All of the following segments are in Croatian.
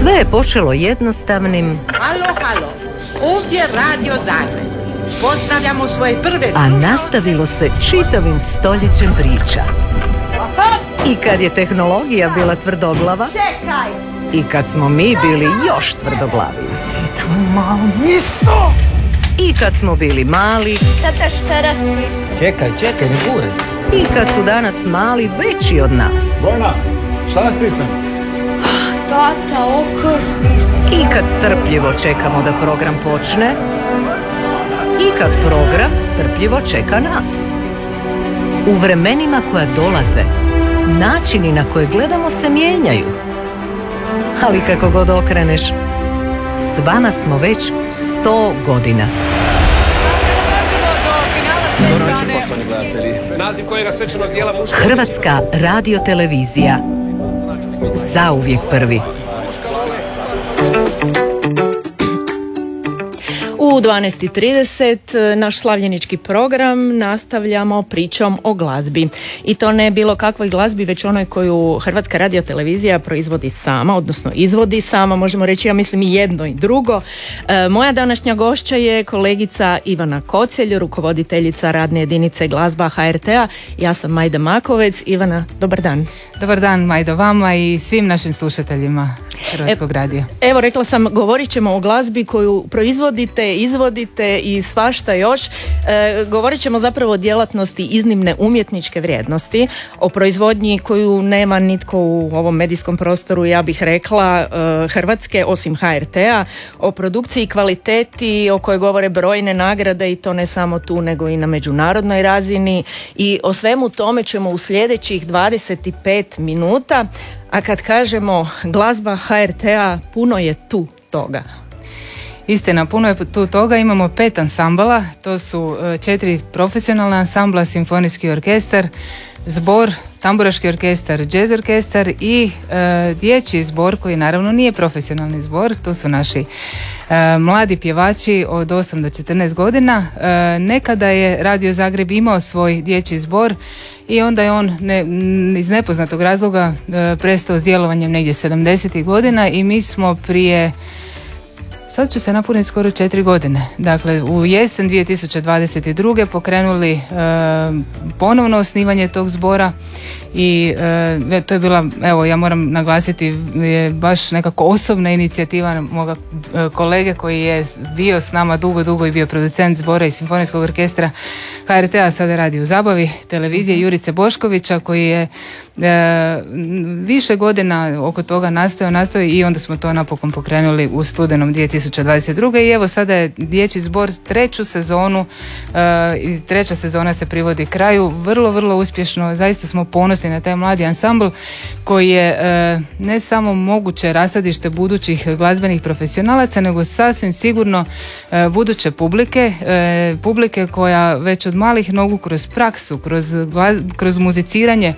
Sve je počelo jednostavnim... Halo, ovdje Radio Zagreb. Pozdravljamo svoje prve slušalce. A nastavilo se čitavim stoljećem priča. I kad je tehnologija bila tvrdoglava, i kad smo mi bili još tvrdoglaviji. Ti tu malo isto! I kad smo bili mali. Tata, šta rasli? Čekaj, ne guraj. I kad su danas mali veći od nas. Vojna, šta nas stisne? Tata, oko stisne. I kad strpljivo čekamo da program počne. I kad program strpljivo čeka nas. U vremenima koja dolaze, načini na koje gledamo se mijenjaju. Ali kako god okreneš, s vama smo već 100 godina. Dobro večer, poštovani gledatelji. Naziv kojega svečanog dijela muška... Hrvatska radiotelevizija. Zauvijek prvi. U 12:30 naš slavljenički program nastavljamo pričom o glazbi. I to ne bilo kakvoj glazbi, već onoj koju Hrvatska radiotelevizija proizvodi sama, odnosno izvodi sama, možemo reći, ja mislim i jedno i drugo. Moja današnja gošća je kolegica Ivana Kocelj, rukovoditeljica radne jedinice glazba HRT-a. Ja sam Majda Makovec. Ivana, dobar dan. Dobar dan, Majda, vama i svim našim slušateljima Hrvatskog radija. Evo, rekla sam, govorit ćemo o glazbi koju proizvodite, izvodite i svašta još. Govorit ćemo zapravo o djelatnosti iznimne umjetničke vrijednosti, o proizvodnji koju nema nitko u ovom medijskom prostoru, ja bih rekla, Hrvatske, osim HRT-a, o produkciji i kvaliteti o kojoj govore brojne nagrade, i to ne samo tu nego i na međunarodnoj razini, i o svemu tome ćemo u sljedećih 25 minuta, a kad kažemo glazba HRT-a, puno je tu toga. Istina, puno je tu toga. Imamo 5 ansambala, to su 4 profesionalna ansambla, simfonijski orkestar, zbor, tamburaški orkestar, jazz orkestar i dječji zbor koji naravno nije profesionalni zbor. To su naši mladi pjevači od 8 do 14 godina. Nekada je Radio Zagreb imao svoj dječji zbor i onda je on iz nepoznatog razloga prestao s djelovanjem negdje 70. godina i mi smo prije... Sad će se napuniti skoro 4 godine. Dakle, u jesen 2022. pokrenuli ponovno osnivanje tog zbora i to je bila, evo, ja moram naglasiti, je baš nekako osobna inicijativa moga kolege koji je bio s nama dugo i bio producent zbora i simfonijskog orkestra HRT-a, sada radi u Zabavi televizije, Jurice Boškovića, koji je više godina oko toga nastoji i onda smo to napokon pokrenuli u studenom 2022. I evo sada je dječji zbor 3. sezonu i 3. sezona se privodi kraju, vrlo uspješno. Zaista smo ponosni na taj mladi ansambl koji je ne samo moguće rasadište budućih glazbenih profesionalaca, nego sasvim sigurno buduće publike koja već od malih nogu kroz praksu, kroz muziciranje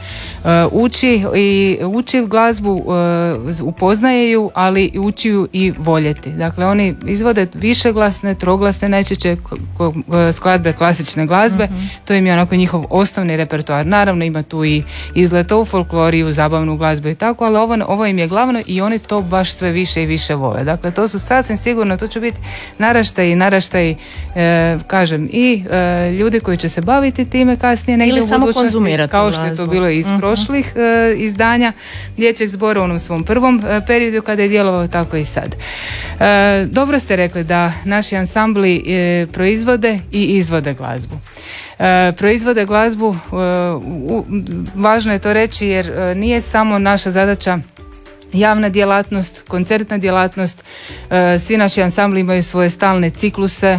uči glazbu, upoznaje ju, ali uči ju i voljeti. Dakle, oni izvode višeglasne, troglasne, najčešće skladbe klasične glazbe. To im je onako njihov osnovni repertoar. Naravno ima tu i izleta u folkloriju, zabavnu glazbu i tako, ali ovo im je glavno i oni to baš sve više i više vole. Dakle, to su sasvim sigurno, to će biti naraštaj, kažem, i ljudi koji će se baviti time kasnije negdje u budućnosti, kao što je to bilo iz prošlih izdanja dječjeg zbora u onom svom prvom periodu kada je djelovao, tako i sad. Dobro ste rekli da naši ansambli proizvode i izvode glazbu. Proizvode glazbu, važno je to reći jer nije samo naša zadaća javna djelatnost, koncertna djelatnost, svi naši ansambli imaju svoje stalne cikluse,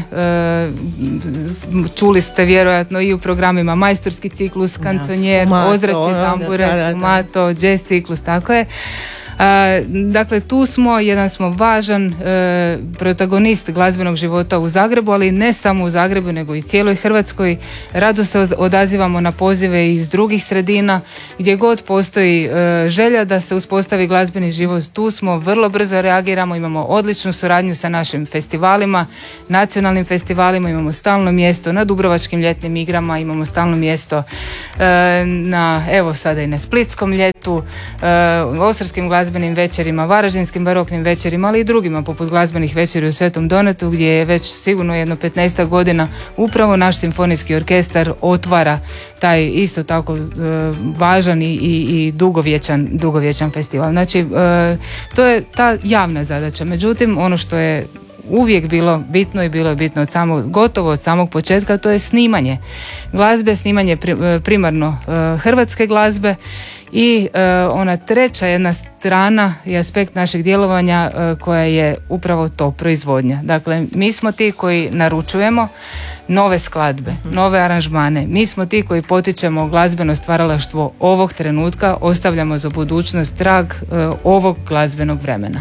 čuli ste vjerojatno i u programima majstorski ciklus, kanconjer, ozračje, tambure, sfumato, jazz ciklus, tako je. Dakle, tu smo, jedan smo važan protagonist glazbenog života u Zagrebu, ali ne samo u Zagrebu, nego i cijeloj Hrvatskoj. Rado se odazivamo na pozive iz drugih sredina, gdje god postoji želja da se uspostavi glazbeni život. Tu smo, vrlo brzo reagiramo, imamo odličnu suradnju sa našim festivalima, nacionalnim festivalima, imamo stalno mjesto na Dubrovačkim ljetnim igrama, imamo stalno mjesto evo sada i na Splitskom ljetu, Osarskim glazbenim glazbenim večerima, varaždinskim baroknim večerima, ali i drugima poput glazbenih večeri u Svetom Donetu, gdje je već sigurno jedno 15 godina upravo naš simfonijski orkestar otvara taj isto tako važan i dugovječan festival. Znači, to je ta javna zadaća. Međutim, ono što je uvijek bilo bitno i bilo je bitno gotovo od samog početka, to je snimanje glazbe, snimanje primarno hrvatske glazbe i ona treća jedna strana i aspekt našeg djelovanja koja je upravo to, proizvodnja. Dakle, mi smo ti koji naručujemo nove skladbe, nove aranžmane. Mi smo ti koji potičemo glazbeno stvaralaštvo ovog trenutka, ostavljamo za budućnost trag ovog glazbenog vremena.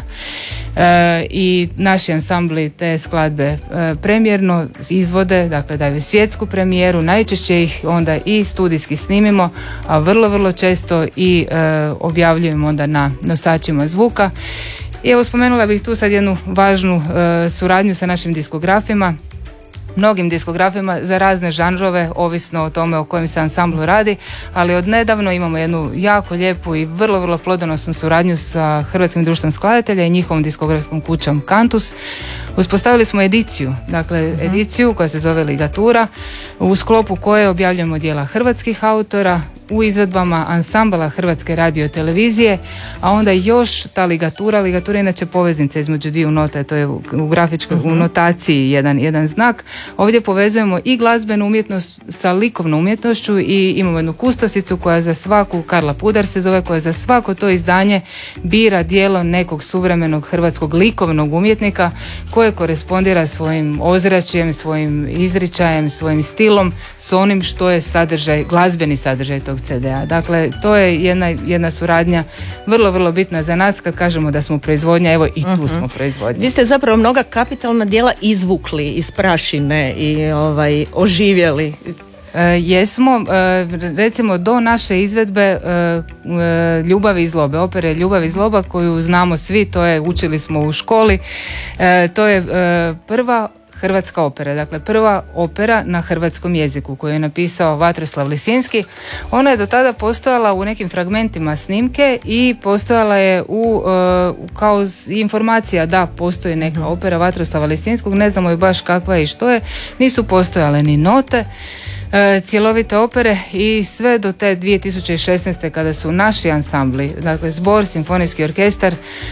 I naši ansambli te skladbe premijerno izvode, dakle daju svjetsku premijeru, najčešće ih onda i studijski snimimo, a vrlo često i objavljujemo onda na nosačima zvuka. I evo, spomenula bih tu sad jednu važnu suradnju sa našim diskografima, mnogim diskografima za razne žanrove, ovisno o tome o kojem se ansamblu radi, ali od nedavno imamo jednu jako lijepu i vrlo plodonosnu suradnju sa Hrvatskim društvom skladatelja i njihovom diskografskom kućom Cantus. Uspostavili smo ediciju koja se zove Ligatura, u sklopu koje objavljujemo djela hrvatskih autora u izvedbama ansambala Hrvatske radiotelevizije, a onda još ta ligatura je inače poveznica između dviju nota, to je u grafičkoj u notaciji jedan znak. Ovdje povezujemo i glazbenu umjetnost sa likovnom umjetnošću i imamo jednu kustosicu koja za svaku, Karla Pudar se zove, koja za svako to izdanje bira djelo nekog suvremenog hrvatskog likovnog umjetnika koje korespondira svojim ozračjem, svojim izričajem, svojim stilom s onim što je glazbeni sadržaj tog CD-a. Dakle, to je jedna suradnja vrlo bitna za nas kad kažemo da smo proizvodnja, evo i tu smo proizvodnja. Vi ste zapravo mnoga kapitalna djela izvukli iz prašine i oživjeli. Jesmo, recimo do naše izvedbe Ljubavi i zlobe, opere Ljubav i zloba koju znamo svi, učili smo u školi, to je prva hrvatska opera, dakle prva opera na hrvatskom jeziku koju je napisao Vatroslav Lisinski. Ona je do tada postojala u nekim fragmentima snimke i postojala je kao informacija da postoji neka opera Vatroslava Lisinskog, ne znamo je baš kakva je i što je, nisu postojale ni note, cjelovite opere i sve do te 2016. kada su naši ansambli, dakle Zbor, Simfonijski orkestar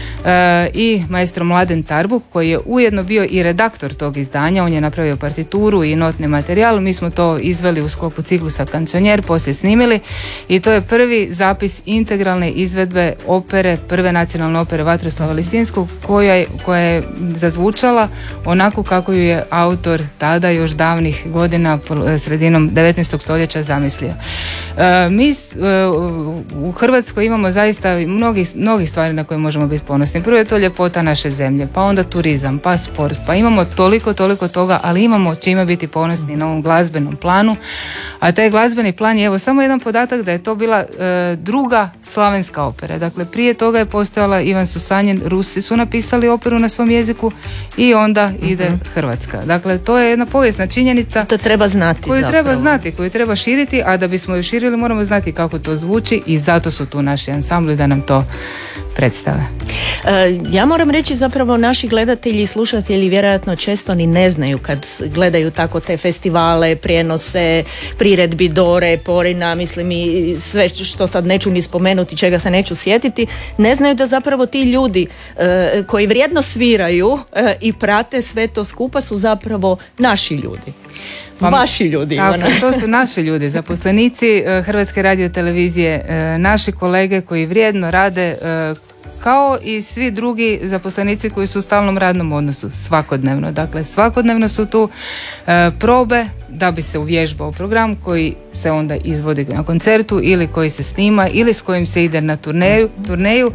i maestro Mladen Tarbuk, koji je ujedno bio i redaktor tog izdanja, on je napravio partituru i notni materijal, mi smo to izveli u sklopu ciklusa Kancionjer, poslije snimili i to je prvi zapis integralne izvedbe opere, prve nacionalne opere Vatroslava Lisinskog koja je zazvučala onako kako ju je autor tada još davnih godina sredinom 19. stoljeća zamislio. Mi u Hrvatskoj imamo zaista mnogih stvari na koje možemo biti ponosni. Prvo je to ljepota naše zemlje, pa onda turizam, pa sport, pa imamo toliko toga, ali imamo čime biti ponosni na ovom glazbenom planu, a taj glazbeni plan je, evo samo jedan podatak, da je to bila druga slavenska opera. Dakle, prije toga je postojala Ivan Susanjin, Rusi su napisali operu na svom jeziku i onda ide Hrvatska. Dakle, to je jedna povijesna činjenica. To treba znati koju treba širiti, a da bismo ju širili moramo znati kako to zvuči i zato su tu naši ansambli da nam to predstave. Ja moram reći, zapravo naši gledatelji i slušatelji vjerojatno često ni ne znaju kad gledaju tako te festivale, prijenose, priredbi Dore, Porina, mislim i sve što sad neću ni spomenuti, čega se neću sjetiti, ne znaju da zapravo ti ljudi koji vrijedno sviraju i prate sve to skupa su zapravo naši ljudi. Vaši ljudi. Tako, to su naši ljudi, zaposlenici Hrvatske radiotelevizije, naši kolege koji vrijedno rade kao i svi drugi zaposlenici koji su u stalnom radnom odnosu svakodnevno. Dakle, svakodnevno su tu probe da bi se uvježbao program koji se onda izvodi na koncertu ili koji se snima ili s kojim se ide na turneju.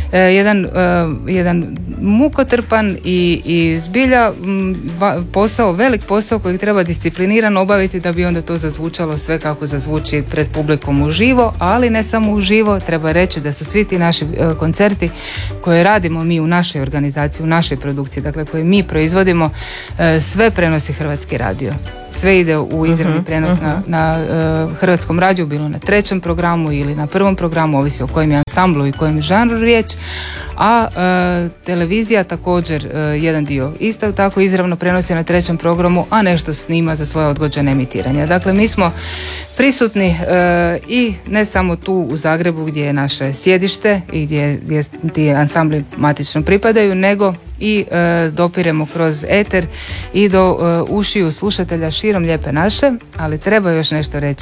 Jedan mukotrpan i zbilja posao, velik posao koji treba disciplinirano obaviti da bi onda to zazvučalo sve kako zazvuči pred publikom uživo, ali ne samo uživo, treba reći da su svi ti naši koncerti koje radimo mi u našoj organizaciji, u našoj produkciji, dakle koje mi proizvodimo, sve prenosi Hrvatski radio. sve ide u izravni prenos na Hrvatskom radiju, bilo na 3. programu ili na 1. programu, ovisi o kojem je ansamblu i kojem je žanru riječ, a televizija također jedan dio isto tako izravno prenosi na 3. programu, a nešto snima za svoje odgođene emitiranja. Dakle, mi smo prisutni i ne samo tu u Zagrebu gdje je naše sjedište i gdje ansambli matično pripadaju, nego i dopiremo kroz eter i do ušiju slušatelja širom Lijepe naše, ali treba još nešto reći